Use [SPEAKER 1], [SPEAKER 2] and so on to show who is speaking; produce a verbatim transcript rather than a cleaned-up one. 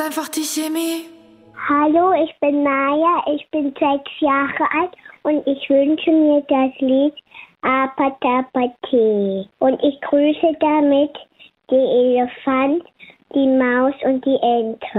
[SPEAKER 1] Einfach die Chemie.
[SPEAKER 2] Hallo, ich bin Naya, ich bin sechs Jahre alt und ich wünsche mir das Lied Apatapati. Und ich grüße damit die Elefant, die Maus und die Ente.